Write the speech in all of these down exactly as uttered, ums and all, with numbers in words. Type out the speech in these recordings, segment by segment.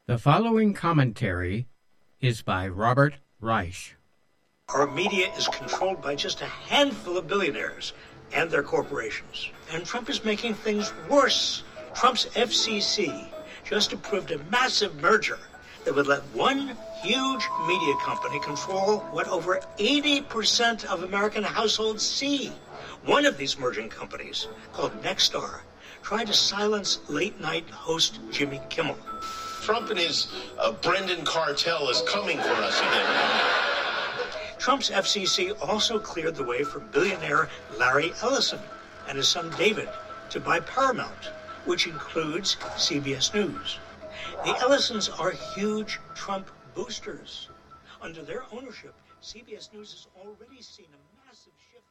The following commentary is by Robert Reich. Our media is controlled by just a handful of billionaires and their corporations. And Trump is making things worse. Trump's F C C just approved a massive merger that would let one huge media company control what over eighty percent of American households see. One of these merging companies, called Nexstar, tried to silence late-night host Jimmy Kimmel. Trump and his uh, Brendan cartel is coming for us again. Trump's F C C also cleared the way for billionaire Larry Ellison and his son David to buy Paramount, which includes C B S News. The Ellisons are huge Trump boosters. Under their ownership, C B S News has already seen a massive shift.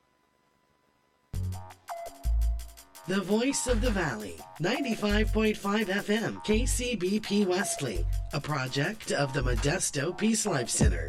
The Voice of the Valley, ninety-five point five F M, K C B P Wesley, a project of the Modesto Peace Life Center.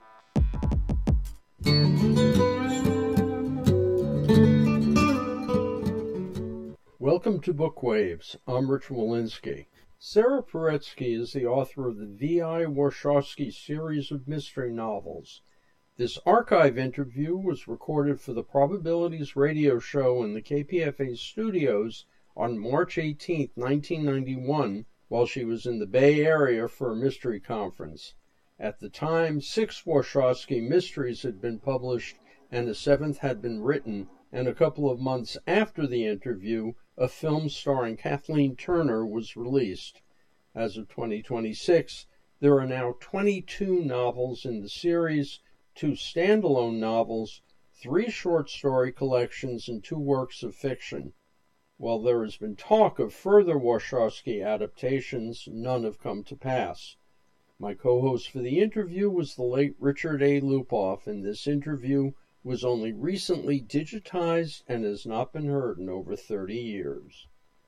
Welcome to Bookwaves. I'm Rich Walensky. Sarah Paretsky is the author of the V I Warshawski series of mystery novels. This archive interview was recorded for the Probabilities radio show in the K P F A studios on March eighteenth, nineteen ninety-one, while she was in the Bay Area for a mystery conference. At the time, six Warshawski mysteries had been published and a seventh had been written, and a couple of months after the interview, a film starring Kathleen Turner was released. As of twenty twenty-six, there are now twenty-two novels in the series, two standalone novels, three short story collections, and two works of fiction. While there has been talk of further Warshawski adaptations, none have come to pass. My co-host for the interview was the late Richard A. Lupoff, and this interview was only recently digitized and has not been heard in over thirty years.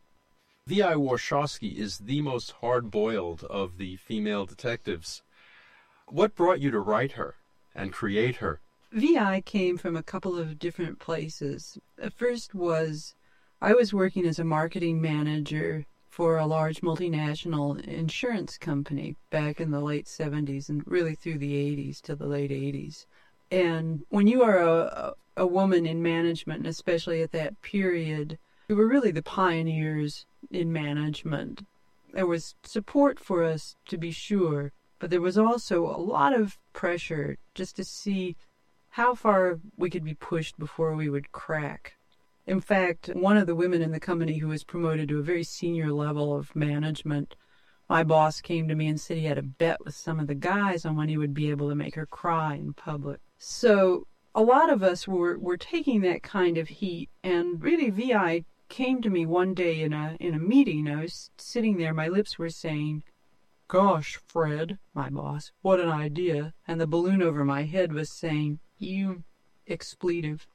V I Warshawski is the most hard-boiled of the female detectives. What brought you to write her and create her? V I came from a couple of different places. The first was I was working as a marketing manager for a large multinational insurance company back in the late seventies and really through the eighties to the late eighties. And when you are a, a woman in management, and especially at that period, we were really the pioneers in management. There was support for us, to be sure, but there was also a lot of pressure just to see how far we could be pushed before we would crack. In fact, one of the women in the company who was promoted to a very senior level of management, my boss came to me and said he had a bet with some of the guys on when he would be able to make her cry in public. So a lot of us were, were taking that kind of heat, and really V I came to me one day in a in a meeting. I was sitting there, my lips were saying, "Gosh, Fred," my boss, "what an idea." And the balloon over my head was saying, "You expletive."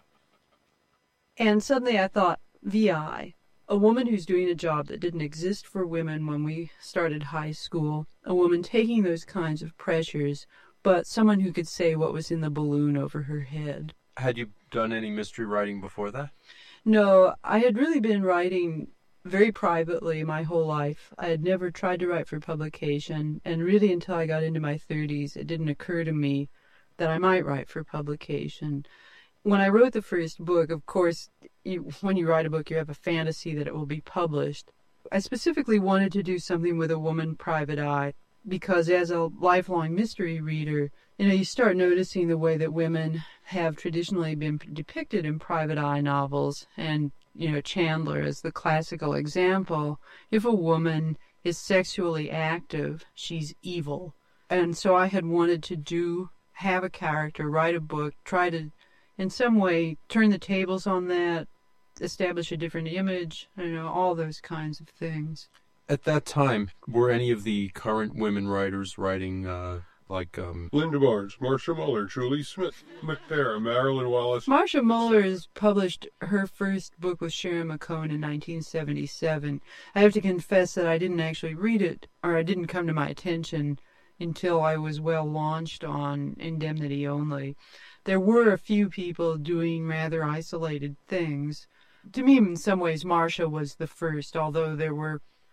And suddenly I thought, V I, a woman who's doing a job that didn't exist for women when we started high school, a woman taking those kinds of pressures, but someone who could say what was in the balloon over her head. Had you done any mystery writing before that? No, I had really been writing very privately my whole life. I had never tried to write for publication, and really until I got into my thirties, it didn't occur to me that I might write for publication. When I wrote the first book, of course, you, when you write a book, you have a fantasy that it will be published. I specifically wanted to do something with a woman private eye, because as a lifelong mystery reader, you know, you start noticing the way that women have traditionally been depicted in private eye novels. And, you know, Chandler is the classical example. If a woman is sexually active, she's evil. And so I had wanted to do, have a character, write a book, try to, in some way, turn the tables on that, establish a different image, you know, all those kinds of things. At that time, were any of the current women writers writing, uh, like, um... Linda Barnes, Marcia Muller, Julie Smith, McNair, Marilyn Wallace... Marcia Muller has published her first book with Sharon McCone in nineteen seventy-seven. I have to confess that I didn't actually read it, or it didn't come to my attention until I was well launched on Indemnity Only. There were a few people doing rather isolated things. To me, in some ways, Marcia was the first, although there were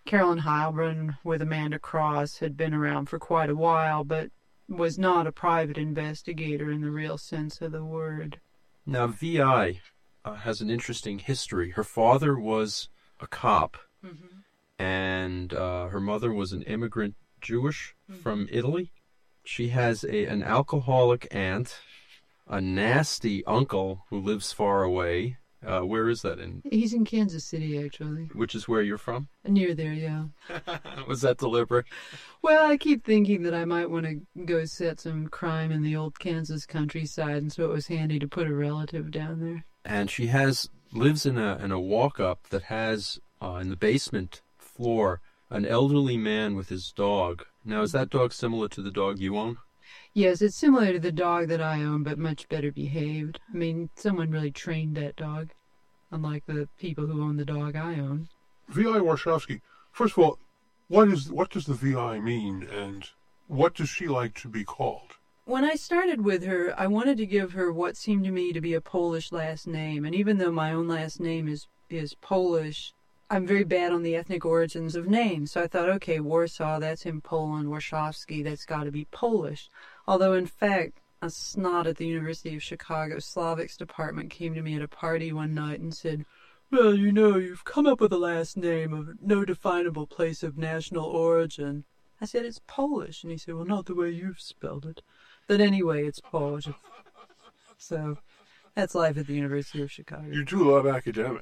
Carolyn Heilbrunn with Amanda Cross had been around for quite a while, but was not a private investigator in the real sense of the word. Now, V I uh, has an interesting history. Her father was a cop, mm-hmm. and uh, her mother was an immigrant Jewish mm-hmm. from Italy. She has a an alcoholic aunt, a nasty uncle who lives far away. Uh, where is that in? He's in Kansas City, actually. Which is where you're from? Near there, yeah. Was that deliberate? Well, I keep thinking that I might want to go set some crime in the old Kansas countryside, and so it was handy to put a relative down there. And she has lives in a in a walk-up that has, uh, in the basement floor, an elderly man with his dog. Now, is that dog similar to the dog you own? Yes, it's similar to the dog that I own, but much better behaved. I mean, someone really trained that dog, unlike the people who own the dog I own. V I Warshawski, first of all, what is what does the V I mean, and what does she like to be called? When I started with her, I wanted to give her what seemed to me to be a Polish last name, and even though my own last name is, is Polish, I'm very bad on the ethnic origins of names, so I thought, okay, Warsaw, that's in Poland, Warshawski, that's got to be Polish. Although, in fact, a snot at the University of Chicago Slavics department came to me at a party one night and said, well, you know, you've come up with a last name of no definable place of national origin. I said, it's Polish. And he said, well, not the way you've spelled it. But anyway, it's Polish. So that's life at the University of Chicago. You do love academics.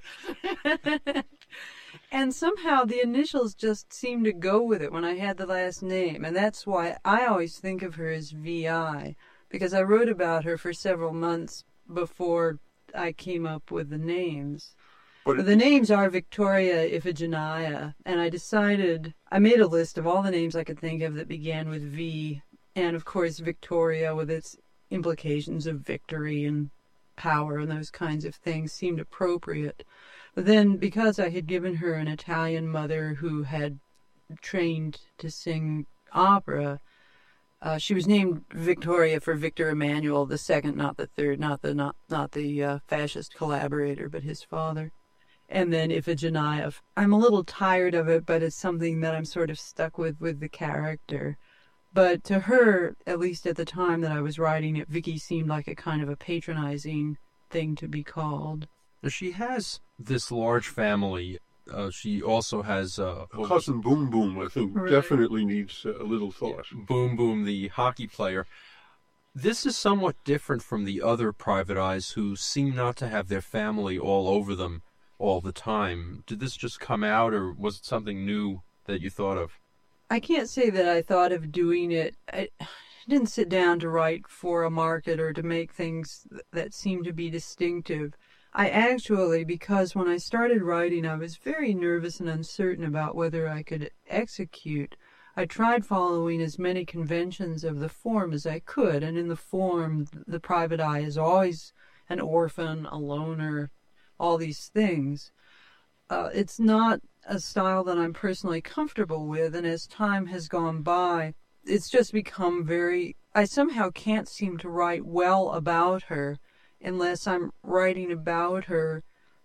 And somehow the initials just seemed to go with it when I had the last name. And that's why I always think of her as V I, because I wrote about her for several months before I came up with the names. But the names are Victoria Iphigenia, and I decided, I made a list of all the names I could think of that began with V, and of course Victoria with its implications of victory and power and those kinds of things seemed appropriate. But then, because I had given her an Italian mother who had trained to sing opera, uh, she was named Victoria for Victor Emmanuel the Second, not the third, not the not not the uh, fascist collaborator, but his father. And then Iphigenia. I'm a little tired of it, but it's something that I'm sort of stuck with with the character. But to her, at least at the time that I was writing it, Vicky seemed like a kind of a patronizing thing to be called. She has this large family. Uh, she also has uh, a cousin Boom Boom, I think, right. Definitely needs uh, a little thought. Boom Boom, the hockey player. This is somewhat different from the other private eyes who seem not to have their family all over them all the time. Did this just come out, or was it something new that you thought of? I can't say that I thought of doing it. I didn't sit down to write for a market or to make things that seemed to be distinctive. I actually, because when I started writing, I was very nervous and uncertain about whether I could execute. I tried following as many conventions of the form as I could, and in the form, the private eye is always an orphan, a loner, all these things. Uh, it's not a style that I'm personally comfortable with, and as time has gone by, it's just become very... I somehow can't seem to write well about her unless I'm writing about her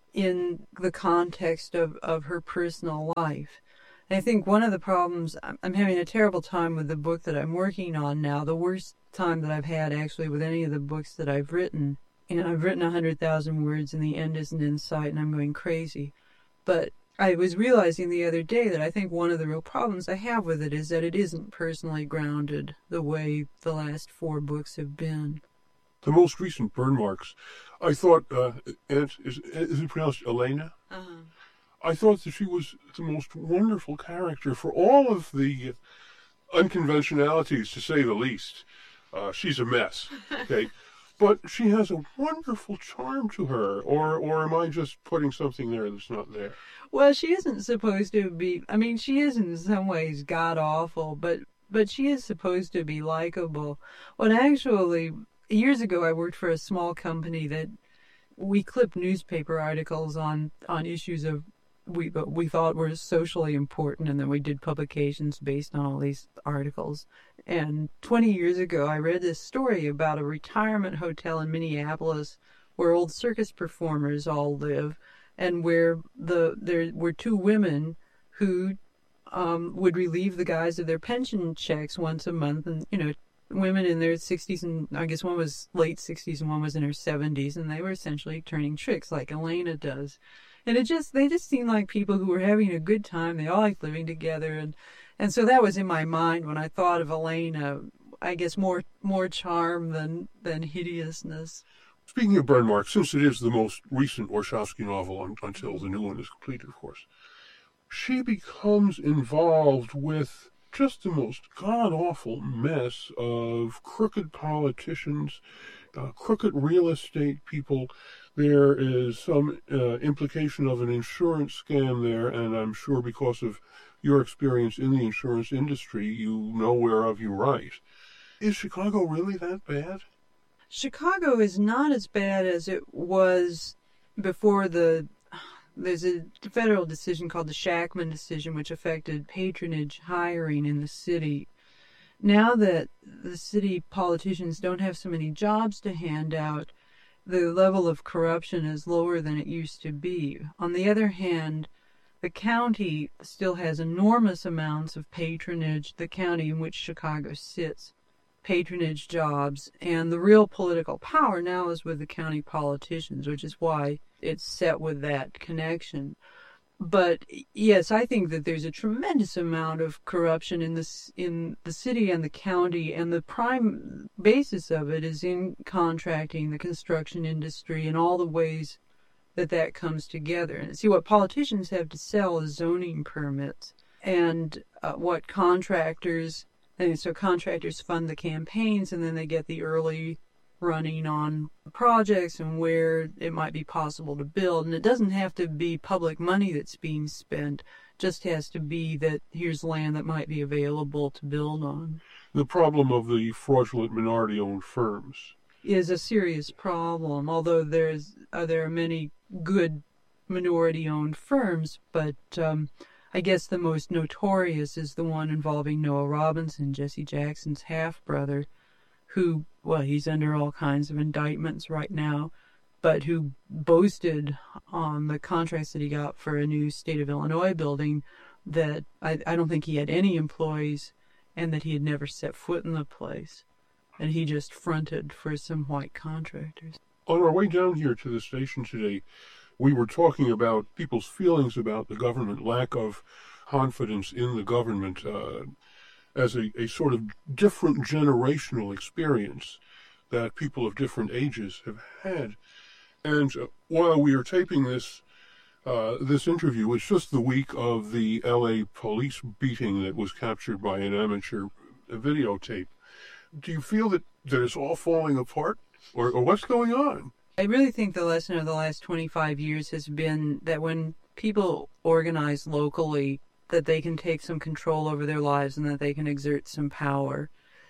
in the context of, of her personal life. And I think one of the problems, I'm having a terrible time with the book that I'm working on now, the worst time that I've had actually with any of the books that I've written. And I've written one hundred thousand words and the end isn't in sight and I'm going crazy. But I was realizing the other day that I think one of the real problems I have with it is that it isn't personally grounded the way the last four books have been. The most recent Burn Marks, I thought, uh, Aunt, is, is it pronounced Elena? Uh-huh. I thought that she was the most wonderful character for all of the unconventionalities, to say the least. Uh, she's a mess, okay? But she has a wonderful charm to her, or or am I just putting something there that's not there? Well, she isn't supposed to be, I mean, she is in some ways god-awful, but, but she is supposed to be likable. Well, actually... Years ago, I worked for a small company that we clipped newspaper articles on, on issues of we we thought were socially important, and then we did publications based on all these articles. And twenty years ago, I read this story about a retirement hotel in Minneapolis where old circus performers all live, and where the there were two women who um, would relieve the guys of their pension checks once a month. And, you know, women in their sixties, and I guess one was late sixties and one was in her seventies, and they were essentially turning tricks like Elena does. And it just, they just seemed like people who were having a good time. They all liked living together. And, and so that was in my mind when I thought of Elena, I guess more, more charm than, than hideousness. Speaking of burn marks, since it is the most recent Warshawski novel un- until the new one is completed, of course, she becomes involved with just the most god-awful mess of crooked politicians, uh, crooked real estate people. There is some uh, implication of an insurance scam there, and I'm sure because of your experience in the insurance industry, you know whereof you write. Is Chicago really that bad? Chicago is not as bad as it was before the... There's a federal decision called the Shackman decision, which affected patronage hiring in the city. Now that the city politicians don't have so many jobs to hand out, the level of corruption is lower than it used to be. On the other hand, the county still has enormous amounts of patronage, the county in which Chicago sits, patronage jobs, and the real political power now is with the county politicians, which is why it's set with that connection. But yes, I think that there's a tremendous amount of corruption in this in the city and the county, and the prime basis of it is in contracting, the construction industry, and all the ways that that comes together. And see, what politicians have to sell is zoning permits, and uh, what contractors, and so contractors fund the campaigns, and then they get the early running on projects and where it might be possible to build. And it doesn't have to be public money that's being spent, just has to be that here's land that might be available to build on. The problem of the fraudulent minority-owned firms is a serious problem, although there's uh, there are many good minority-owned firms, but um, I guess the most notorious is the one involving Noah Robinson, Jesse Jackson's half-brother, who, well, he's under all kinds of indictments right now, but who boasted on the contracts that he got for a new state of Illinois building that I, I don't think he had any employees and that he had never set foot in the place. And he just fronted for some white contractors. On our way down here to the station today, we were talking about people's feelings about the government, lack of confidence in the government, uh, as a, a sort of different generational experience that people of different ages have had. And uh, while we are taping this uh, this interview, it's just the week of the L A police beating that was captured by an amateur videotape. Do you feel that, that it's all falling apart? Or, or what's going on? I really think the lesson of the last twenty-five years has been that when people organize locally, that they can take some control over their lives and that they can exert some power.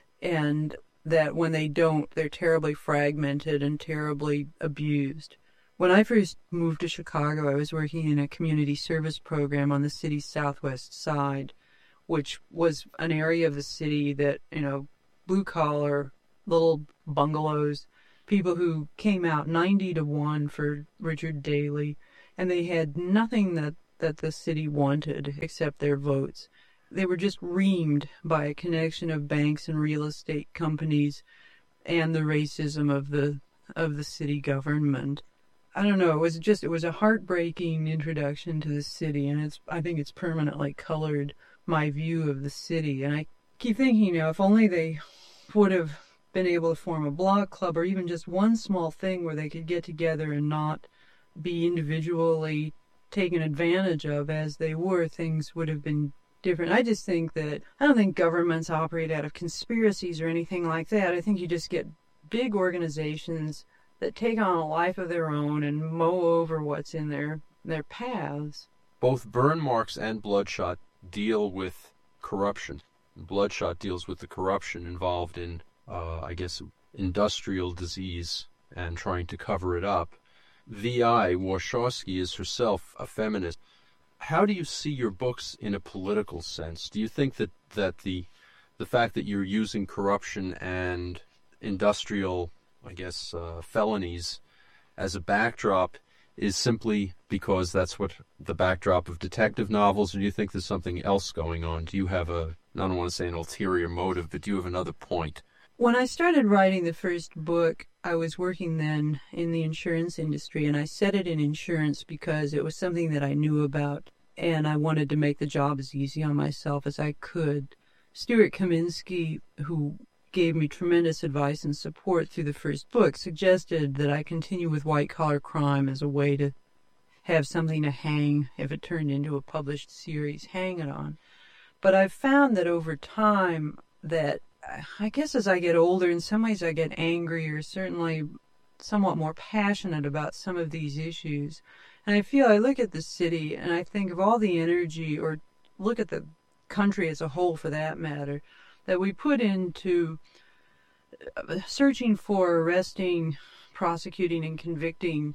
And that when they don't, they're terribly fragmented and terribly abused. When I first moved to Chicago, I was working in a community service program on the city's southwest side, which was an area of the city that, you know, blue-collar, little bungalows, people who came out ninety to one for Richard Daley, and they had nothing that, that the city wanted except their votes. They were just reamed by a connection of banks and real estate companies and the racism of the of the city government. I don't know, it was just, it was a heartbreaking introduction to the city, and it's, I think it's permanently colored my view of the city. And I keep thinking, you know, if only they would have been able to form a block club or even just one small thing where they could get together and not be individually taken advantage of as they were, things would have been different. I just think that, I don't think governments operate out of conspiracies or anything like that. I think you just get big organizations that take on a life of their own and mow over what's in their, their paths. Both Burn Marks and Bloodshot deal with corruption. Bloodshot deals with the corruption involved in, uh, I guess, industrial disease and trying to cover it up. V I Warshawski is herself a feminist. How do you see your books in a political sense? Do you think that, that the the fact that you're using corruption and industrial, I guess, uh, felonies as a backdrop is simply because that's what the backdrop of detective novels, or do you think there's something else going on? Do you have a, I don't want to say an ulterior motive, but do you have another point? When I started writing the first book, I was working then in the insurance industry, and I set it in insurance because it was something that I knew about, and I wanted to make the job as easy on myself as I could. Stuart Kaminsky, who gave me tremendous advice and support through the first book, suggested that I continue with white-collar crime as a way to have something to hang, if it turned into a published series, hang it on. But I've found that over time that, I guess as I get older, in some ways I get angrier, certainly somewhat more passionate about some of these issues. And I feel I look at the city and I think of all the energy, or look at the country as a whole for that matter, that we put into searching for, arresting, prosecuting, and convicting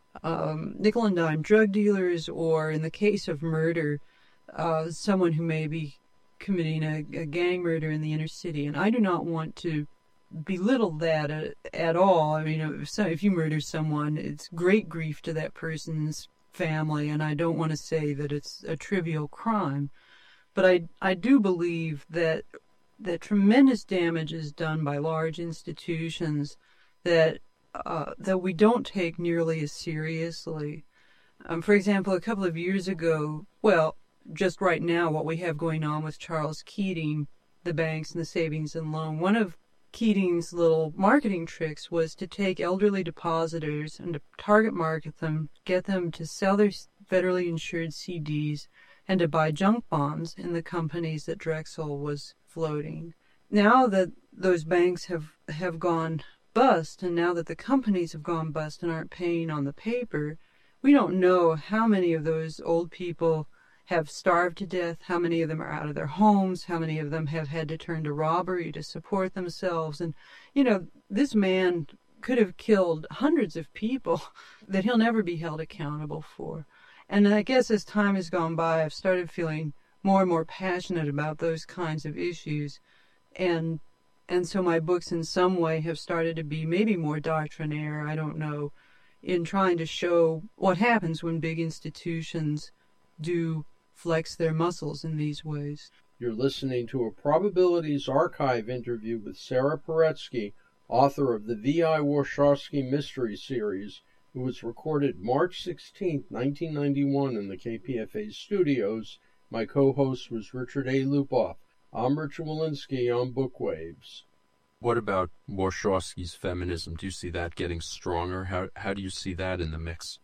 um, nickel and dime drug dealers, or in the case of murder, uh, someone who may be committing a, a gang murder in the inner city. And I do not want to belittle that at, at all. I mean, if, so, if you murder someone, it's great grief to that person's family, and I don't want to say that it's a trivial crime. But I, I do believe that that tremendous damage is done by large institutions that uh, that we don't take nearly as seriously. Um, for example, a couple of years ago, well, just right now, what we have going on with Charles Keating, the banks and the savings and loan, one of Keating's little marketing tricks was to take elderly depositors and to target market them, get them to sell their federally insured C Ds, and to buy junk bonds in the companies that Drexel was floating. Now that those banks have, have gone bust, and now that the companies have gone bust and aren't paying on the paper, we don't know how many of those old people have starved to death, how many of them are out of their homes, how many of them have had to turn to robbery to support themselves. And, you know, this man could have killed hundreds of people that he'll never be held accountable for. And I guess as time has gone by, I've started feeling more and more passionate about those kinds of issues. And and so my books in some way have started to be maybe more doctrinaire, I don't know, in trying to show what happens when big institutions do flex their muscles in these ways. You're listening to a Probabilities Archive interview with Sarah Paretsky, author of the V I Warshawski Mystery Series. It was recorded March sixteenth, nineteen ninety-one in the K P F A studios. My co-host was Richard A. Lupoff. I'm Richard Walensky on Bookwaves. What about Warshawski's feminism? Do you see that getting stronger? How how do you see that in the mix?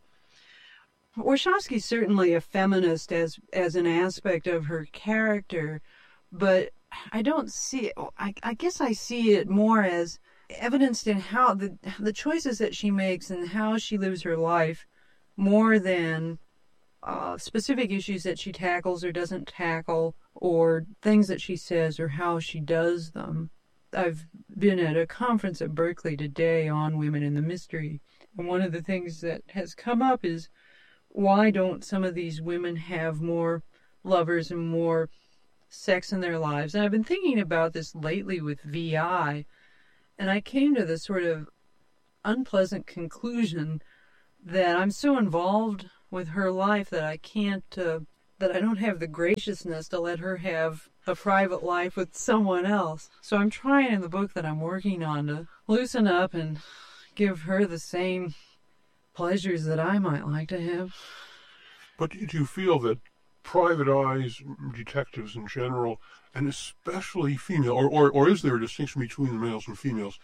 Warshawski's certainly a feminist as as an aspect of her character, but I don't see it. I, I guess I see it more as evidenced in how the the choices that she makes and how she lives her life, more than uh, specific issues that she tackles or doesn't tackle, or things that she says or how she does them. I've been at a conference at Berkeley today on women in the mystery, and one of the things that has come up is, why don't some of these women have more lovers and more sex in their lives? And I've been thinking about this lately with V I, and I came to the sort of unpleasant conclusion that I'm so involved with her life that I can't, uh, that I don't have the graciousness to let her have a private life with someone else. So I'm trying in the book that I'm working on to loosen up and give her the same pleasures that I might like to have. But do you feel that private eyes, detectives in general, and especially female, or, or, or is there a distinction between the males and females,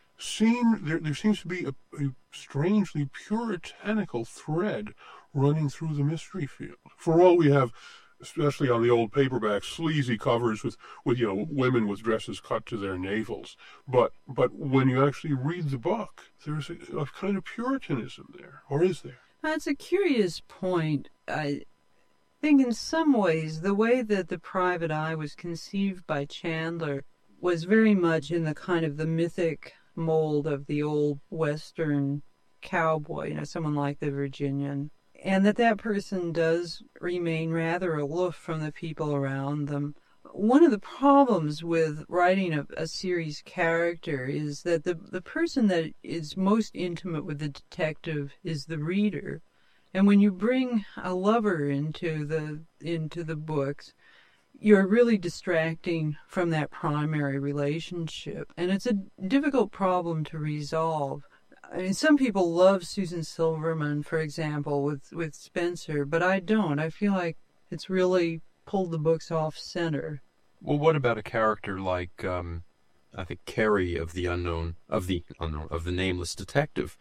seem, there, there seems to be a, a strangely puritanical thread running through the mystery field. For all we have, especially on the old paperback, sleazy covers with, with you know, women with dresses cut to their navels. But but when you actually read the book, there's a, a kind of puritanism there, or is there? That's a curious point. I think in some ways the way that The Private Eye was conceived by Chandler was very much in the kind of the mythic mold of the old Western cowboy, you know, someone like the Virginian. And that that person does remain rather aloof from the people around them. One of the problems with writing a, a series character is that the, the person that is most intimate with the detective is the reader. And when you bring a lover into the into the books, you're really distracting from that primary relationship. And it's a difficult problem to resolve. I mean, some people love Susan Silverman, for example, with, with Spencer, but I don't. I feel like it's really pulled the books off center. Well, what about a character like, um, I think, Carrie of the unknown, of the unknown, of the Nameless Detective,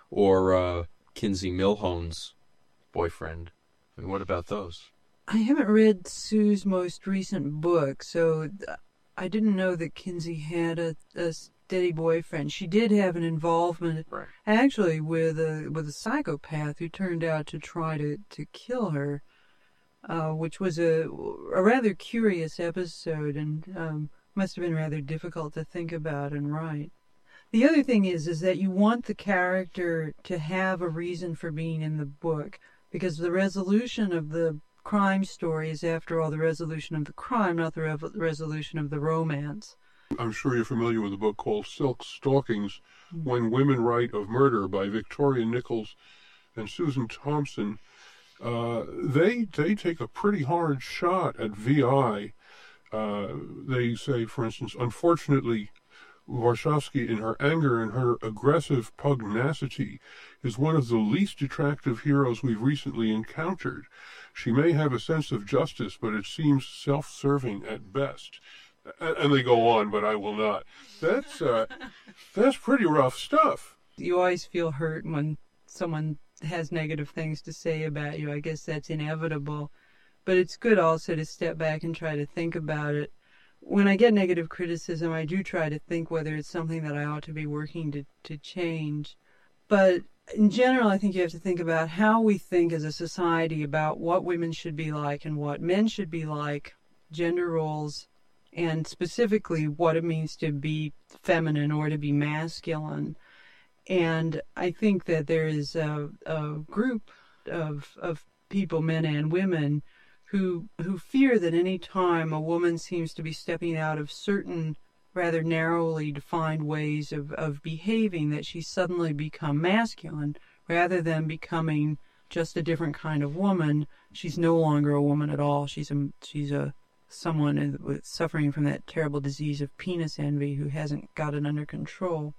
or uh, Kinsey Milhone's boyfriend? I mean, what about those? I haven't read Sue's most recent book, so I didn't know that Kinsey had a, a steady boyfriend. She did have an involvement, right, actually, with a with a psychopath who turned out to try to, to kill her, uh, which was a, a rather curious episode and um, must have been rather difficult to think about and write. The other thing is, is that you want the character to have a reason for being in the book, because the resolution of the crime story is, after all, the resolution of the crime, not the re- resolution of the romance. I'm sure you're familiar with a book called Silk Stockings, mm-hmm. When Women Write of Murder by Victoria Nichols and Susan Thompson. Uh, they they take a pretty hard shot at V I. Uh, they say, for instance, unfortunately, Warshawski, in her anger and her aggressive pugnacity, is one of the least attractive heroes we've recently encountered. She may have a sense of justice, but it seems self-serving at best. And they go on, but I will not. That's uh, that's pretty rough stuff. You always feel hurt when someone has negative things to say about you. I guess that's inevitable. But it's good also to step back and try to think about it. When I get negative criticism, I do try to think whether it's something that I ought to be working to, to change. But in general, I think you have to think about how we think as a society about what women should be like and what men should be like, gender roles, and specifically what it means to be feminine or to be masculine. And I think that there is a, a group of of people, men and women, who who fear that any time a woman seems to be stepping out of certain rather narrowly defined ways of, of behaving, that she's suddenly become masculine rather than becoming just a different kind of woman. She's no longer a woman at all. She's a she's a someone with suffering from that terrible disease of penis envy who hasn't got it under control.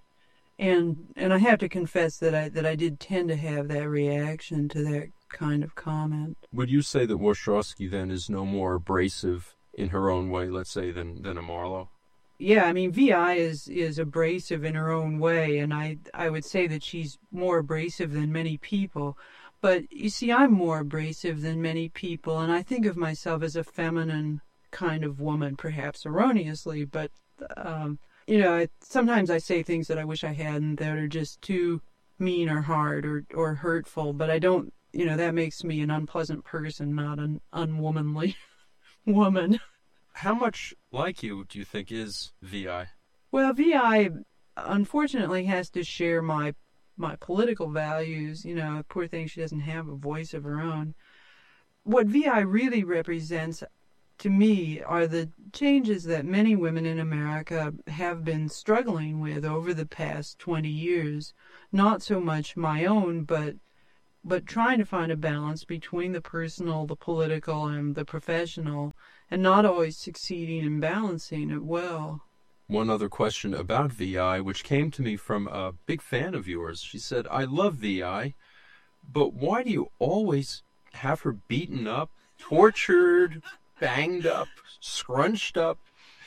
And and I have to confess that I that I did tend to have that reaction to that kind of comment. Would you say that Warshawski then is no more abrasive in her own way, let's say, than, than a Marlowe? Yeah, I mean, V I is is abrasive in her own way, and I I would say that she's more abrasive than many people. But you see, I'm more abrasive than many people, and I think of myself as a feminine kind of woman, perhaps erroneously, but um, you know, I, sometimes I say things that I wish I hadn't, that are just too mean or hard or or hurtful. But I don't, you know, that makes me an unpleasant person, not an unwomanly woman. How much like you do you think is V I? Well, V I unfortunately has to share my my political values. You know, poor thing, she doesn't have a voice of her own. What V I really represents to me are the changes that many women in America have been struggling with over the past twenty years. Not so much my own, but but trying to find a balance between the personal, the political, and the professional, and not always succeeding in balancing it well. One other question about V I, which came to me from a big fan of yours. She said, I love V I, but why do you always have her beaten up, tortured, banged up, scrunched up,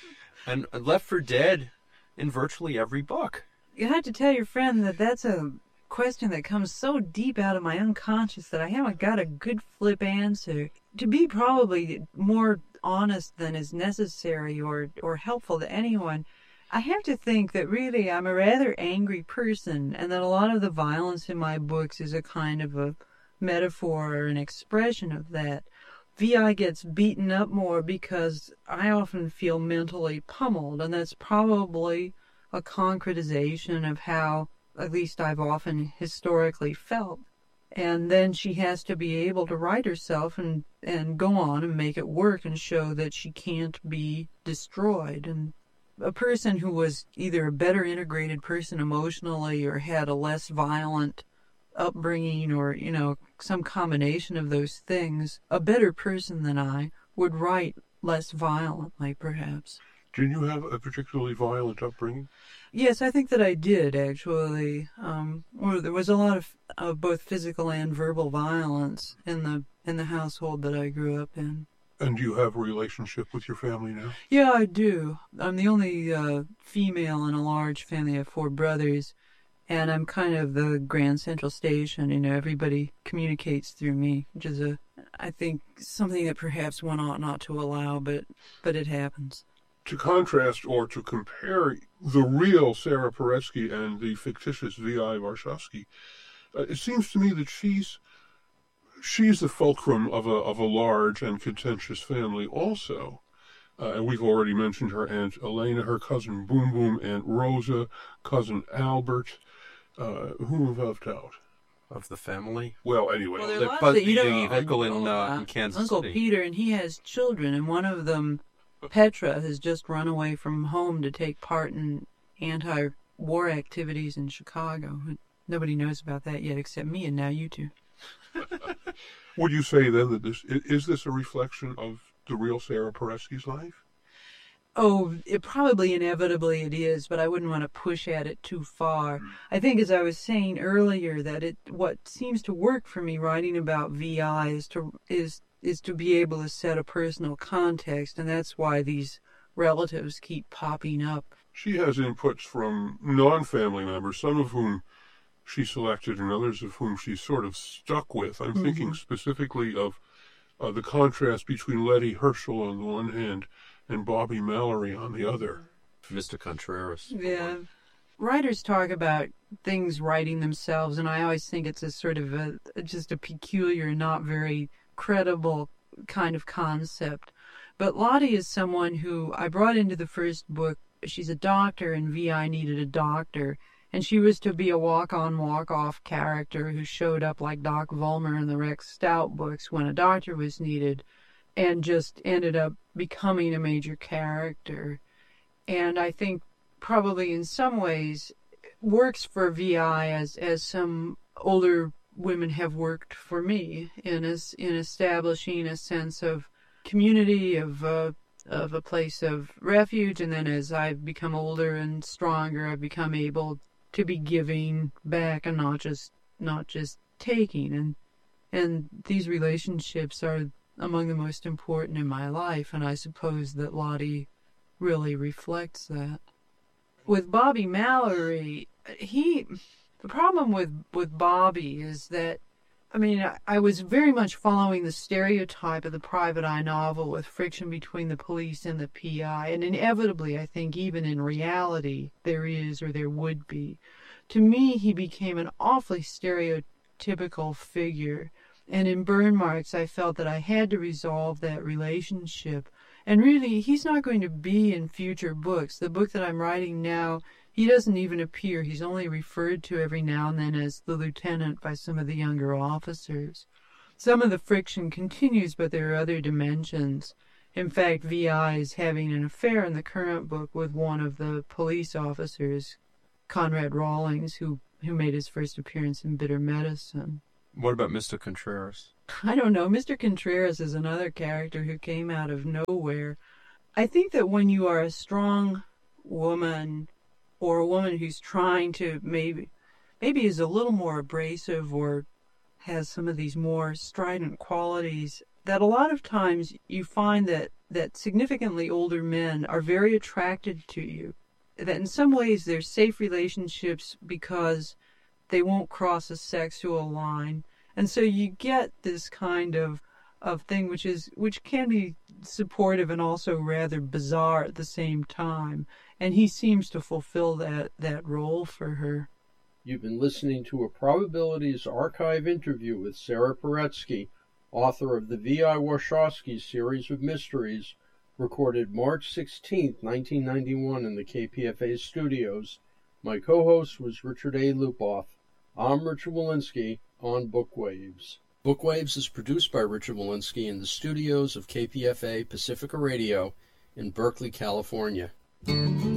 and left for dead in virtually every book? You have to tell your friend that that's a question that comes so deep out of my unconscious that I haven't got a good flip answer. To be probably more honest than is necessary or, or helpful to anyone, I have to think that really I'm a rather angry person, and that a lot of the violence in my books is a kind of a metaphor or an expression of that. V I gets beaten up more because I often feel mentally pummeled, and that's probably a concretization of how at least I've often historically felt. And then she has to be able to right herself and, and go on and make it work and show that she can't be destroyed. And a person who was either a better integrated person emotionally or had a less violent upbringing or, you know, some combination of those things, a better person than I would write less violently, perhaps. Did you have a particularly violent upbringing? Yes, I think that I did, actually. Um, well, there was a lot of, of both physical and verbal violence in the in the household that I grew up in. And do you have a relationship with your family now? Yeah, I do. I'm the only uh, female in a large family. I have four brothers, and I'm kind of the Grand Central Station. You know, everybody communicates through me, which is, a, I think, something that perhaps one ought not to allow, but but it happens. To contrast or to compare the real Sarah Paretsky and the fictitious V I Warshawski, uh, it seems to me that she's she's the fulcrum of a of a large and contentious family also. Uh, and we've already mentioned her Aunt Elena, her cousin Boom Boom, Aunt Rosa, cousin Albert. Uh, who have left out? Of the family? Well, anyway. Well, there are the, lots but that you the don't uncle in, know uh, about. in Kansas Uncle City. Peter, and he has children, and one of them, Petra, has just run away from home to take part in anti-war activities in Chicago. Nobody knows about that yet except me, and now you two. Would you say then that this is this a reflection of the real Sarah Paretsky's life? Oh, it probably inevitably it is, but I wouldn't want to push at it too far. I think, as I was saying earlier, that it what seems to work for me writing about V I is to is is to be able to set a personal context, and that's why these relatives keep popping up. She has inputs from non-family members, some of whom she selected and others of whom she's sort of stuck with. I'm mm-hmm. thinking specifically of uh, the contrast between Letty Herschel on the one hand and Bobby Mallory on the other. Mister Contreras. Yeah. Writers talk about things writing themselves, and I always think it's a sort of a just a peculiar, not very credible kind of concept. But Lottie is someone who I brought into the first book. She's a doctor, and V I needed a doctor. And she was to be a walk-on, walk-off character who showed up like Doc Vollmer in the Rex Stout books when a doctor was needed, and just ended up becoming a major character. And I think probably in some ways works for V I as, as some older women have worked for me in as, in establishing a sense of community, of uh, of a place of refuge. And then as I've become older and stronger, I've become able to be giving back and not just not just taking. And and these relationships are among the most important in my life, and I suppose that Lottie really reflects that. With Bobby Mallory, he the problem with, with Bobby is that, I mean, I, I was very much following the stereotype of the private eye novel with friction between the police and the P I, and inevitably, I think, even in reality, there is or there would be. To me, he became an awfully stereotypical figure, and in Burn Marks, I felt that I had to resolve that relationship. And really, he's not going to be in future books. The book that I'm writing now, he doesn't even appear. He's only referred to every now and then as the lieutenant by some of the younger officers. Some of the friction continues, but there are other dimensions. In fact, V I is having an affair in the current book with one of the police officers, Conrad Rawlings, who, who made his first appearance in Bitter Medicine. What about Mister Contreras? I don't know. Mister Contreras is another character who came out of nowhere. I think that when you are a strong woman, or a woman who's trying to maybe, maybe is a little more abrasive or has some of these more strident qualities, that a lot of times you find that, that significantly older men are very attracted to you. That in some ways they're safe relationships because they won't cross a sexual line. And so you get this kind of of thing which is which can be supportive and also rather bizarre at the same time. And he seems to fulfill that, that role for her. You've been listening to a Probabilities Archive interview with Sarah Paretsky, author of the V I Warshawski series of mysteries, recorded March sixteenth, nineteen ninety-one in the K P F A studios. My co-host was Richard A. Lupoff. I'm Richard Walensky on Bookwaves. Bookwaves is produced by Richard Walensky in the studios of K P F A Pacifica Radio in Berkeley, California.